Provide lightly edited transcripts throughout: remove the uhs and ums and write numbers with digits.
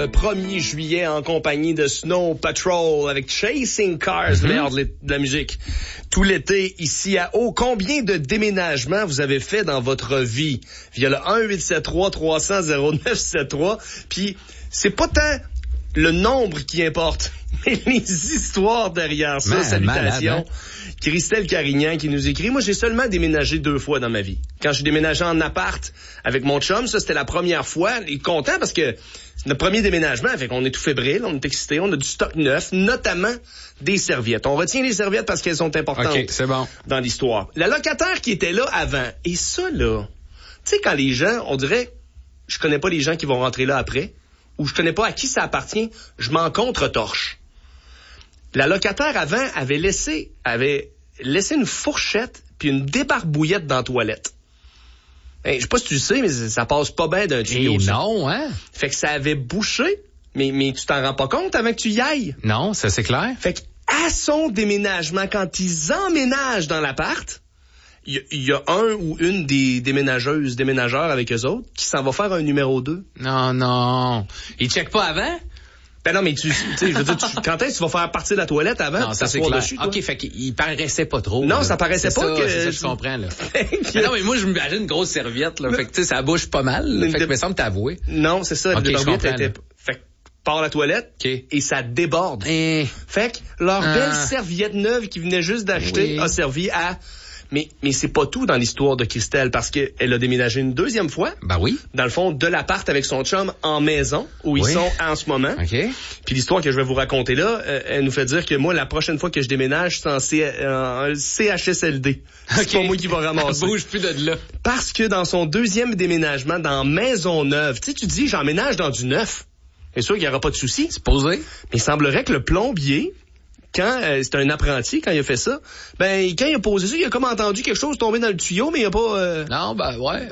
le 1er juillet en compagnie de Snow Patrol avec Chasing Cars, le meilleur de la musique. Tout l'été, ici à Eau. Combien de déménagements vous avez fait dans votre vie? Via le 1-873-300-0973. Puis, c'est pas tant le nombre qui importe, mais les histoires derrière ça. Salutations. Malade, hein? Christelle Carignan qui nous écrit: moi, j'ai seulement déménagé 2 fois dans ma vie. Quand j'ai déménagé en appart avec mon chum, ça, c'était la première fois. Il est content parce que c'est notre premier déménagement. Fait qu'on est tout fébrile, on est excité, on a du stock neuf, notamment des serviettes. On retient les serviettes parce qu'elles sont importantes. OK, c'est bon. Dans l'histoire. La locataire qui était là avant. Et ça, là, tu sais, quand les gens, on dirait, je connais pas les gens qui vont rentrer là après, ou je connais pas à qui ça appartient, je m'en contre-torche. La locataire avant avait laissé une fourchette puis une débarbouillette dans la toilette. Je sais pas si tu le sais, mais ça passe pas bien d'un tuyau. Non, hein? Fait que ça avait bouché, mais tu t'en rends pas compte avant que tu y ailles. Non, ça c'est clair. Fait que à son déménagement, quand ils emménagent dans l'appart, il y a un ou une des déménageurs avec eux autres qui s'en va faire un numéro 2. Non. Ils checkent pas avant? Ben non, mais tu sais, je veux dire, quand est-ce que tu vas faire partir de la toilette avant? Non, ça c'est clair. Dessus, OK, fait qu'il paraissait pas trop. Non, là. ça paraissait c'est pas ça, que... C'est ça, je comprends, là. Non, mais moi, je m'imagine une grosse serviette, là. Fait que, tu sais, ça bouge pas mal. Fait que, me semble t'avouer. Non, c'est ça. OK, je comprends, était... Fait que, part la toilette, OK. Et ça déborde. Fait que, leur belle serviette neuve qu'ils venaient juste d'acheter a servi à... Mais c'est pas tout dans l'histoire de Christelle, parce qu'elle a déménagé une 2e fois. Ben oui. Dans le fond, de l'appart avec son chum en maison, où ils sont en ce moment. OK. Puis l'histoire que je vais vous raconter là, elle nous fait dire que moi, la prochaine fois que je déménage, c'est en CHSLD. C'est pas moi qui va ramasser. Bouge plus de là. Parce que dans son 2e déménagement, dans Maisonneuve, tu sais, tu dis, j'emménage dans du neuf. C'est sûr qu'il n'y aura pas de souci. C'est posé. Mais il semblerait que le plombier... Quand c'est un apprenti, quand il a fait ça, ben quand il a posé ça, il a comme entendu quelque chose tomber dans le tuyau, mais il a pas... Non, ben ouais.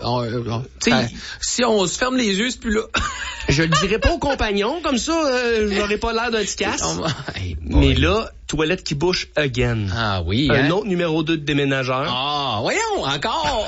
Si on se ferme les yeux, c'est plus là. Je le dirais pas aux compagnons, comme ça, j'aurais pas l'air d'un petit casse. Mais là, toilette qui bouche again. Ah oui, Un autre numéro 2 de déménageur. Ah, voyons, encore!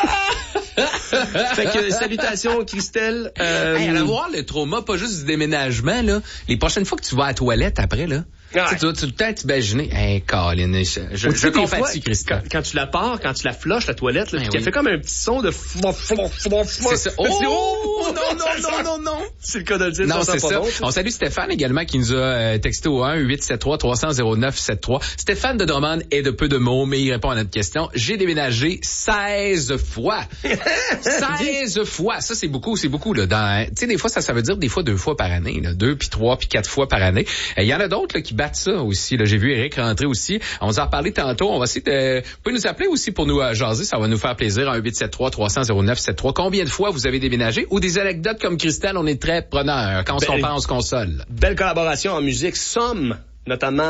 Fait que salutations Christelle. Allez voir le trauma, pas juste du déménagement, là. Les prochaines fois que tu vas à la toilette après, là. Tu dois tout le temps t'imaginer. Colin, je compatis, Christelle. Quand tu la pars, quand tu la flushes, la toilette, là, puis qu'elle fait comme un petit son de... C'est ça. Oh! Non. C'est le cas de le dire. Non, c'est ça. Bon, on salue Stéphane également qui nous a texté au 1-873-300-0973. Stéphane de Drummond est de peu de mots, mais il répond à notre question. J'ai déménagé 16 fois. 16 fois. Ça, c'est beaucoup, là. Tu sais, des fois, ça veut dire des fois 2 fois par année, là. 2, puis 3, puis 4 fois par année. Il y en a d'autres, là, qui battent ça aussi, là. J'ai vu Eric rentrer aussi. On vous en reparlé tantôt. On va essayer de... Vous pouvez nous appeler aussi pour nous jaser. Ça va nous faire plaisir. 1-873-300-0973. Combien de fois vous avez déménagé? Ou des anecdotes comme Christelle, on est très preneurs. Quand on se compare, on se console. Belle collaboration en musique. Somme, notamment